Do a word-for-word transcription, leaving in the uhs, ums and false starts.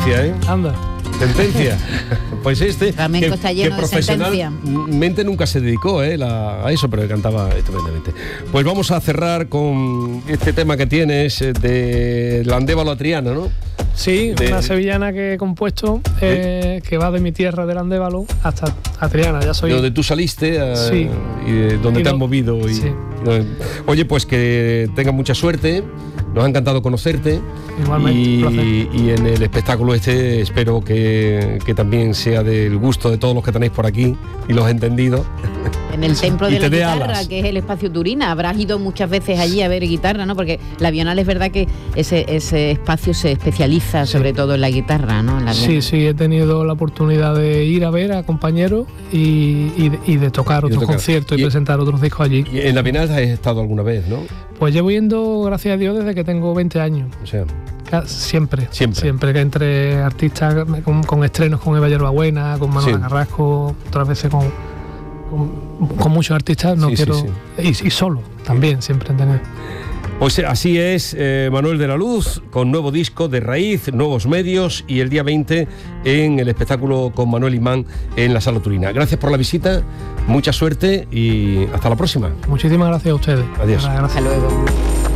sentencia, ¿eh? Anda. Sentencia. Pues este, Flamenco que, está lleno que de sentencia. profesionalmente nunca se dedicó ¿eh? La, a eso, pero cantaba estupendamente. Pues vamos a cerrar con este tema que tienes eh, de Landévalo a Triana, ¿no? Sí, De- una sevillana que he compuesto, eh, que va de mi tierra de Landévalo hasta a Triana. Ya soy... De donde tú saliste a- Sí. y de donde Y te no- has movido. Y, sí. y- oye, pues que tengas mucha suerte. Nos ha encantado conocerte. Igualmente, y, un placer. y en el espectáculo este espero que, que también sea del gusto de todos los que tenéis por aquí y los entendidos. En el templo Y de la te dé guitarra, alas. que es el espacio Turina. Habrás ido muchas veces allí a ver guitarra, ¿no? Porque la Bienal es verdad que ese, ese espacio se especializa Sí. sobre todo en la guitarra, ¿no? En la Sí, Bienal. sí, he tenido la oportunidad de ir a ver a compañeros y, y, de, y de tocar Y de otros tocar. conciertos y, Y- presentar otros discos allí. Y en la Bienal has estado alguna vez, ¿no? Pues llevo yendo, gracias a Dios, desde que tengo veinte años. O sea, Ca- Siempre, Siempre. siempre que entre artistas con, con estrenos con Eva Yerbabuena, con Manuela Sí. Carrasco, otras veces con, con, con muchos artistas, no Sí, sí, quiero. sí. Y, y solo, también, siempre he tenido. pues así es, eh, Manuel de la Luz, con nuevo disco de raíz, nuevos medios, y el día veinte en el espectáculo con Manuel Imán en la Sala Turina. Gracias por la visita, mucha suerte y hasta la próxima. Muchísimas gracias a ustedes. Adiós. Gracias. Hasta luego.